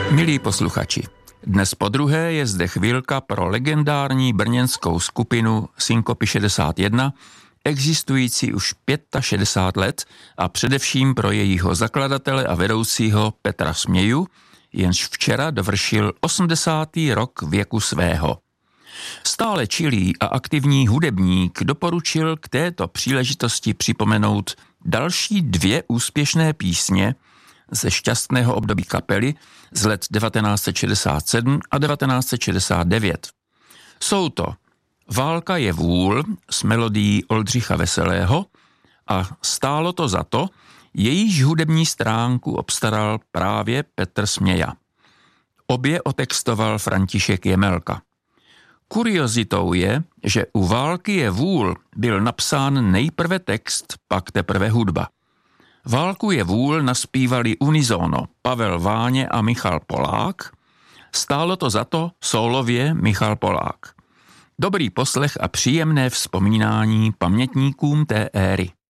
Milí posluchači, dnes podruhé je zde chvílka pro legendární brněnskou skupinu Synkopy 61, existující už 65 let a především pro jejího zakladatele a vedoucího Petra Směju, jenž včera dovršil 80. rok věku svého. Stále čilý a aktivní hudebník doporučil k této příležitosti připomenout další dvě úspěšné písně ze šťastného období kapely z let 1967 a 1969. Jsou to Válka je vůl s melodií Oldřicha Veselého a Stálo to za to, jejíž hudební stránku obstaral právě Petr Směja. Obě otextoval František Jemelka. Kuriozitou je, že u Války je vůl byl napsán nejprve text, pak teprve hudba. Válku je vůl naspívali unisono Pavel Váně a Michal Polák, Stálo to za to sólově Michal Polák. Dobrý poslech a příjemné vzpomínání pamětníkům té éry.